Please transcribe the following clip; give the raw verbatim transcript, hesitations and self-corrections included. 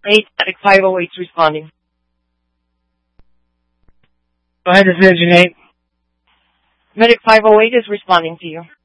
eight, Medic five oh eight is responding. Go ahead, Decision eight. Medic five oh eight is responding to you.